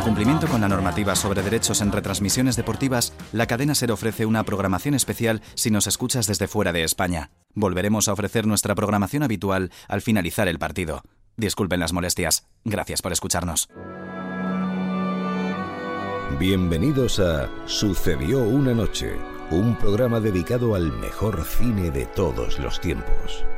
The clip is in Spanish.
cumplimiento con la normativa sobre derechos en retransmisiones deportivas, la cadena SER ofrece una programación especial si nos escuchas desde fuera de España. Volveremos a ofrecer nuestra programación habitual al finalizar el partido. Disculpen las molestias. Gracias por escucharnos. Bienvenidos a Sucedió una noche, un programa dedicado al mejor cine de todos los tiempos.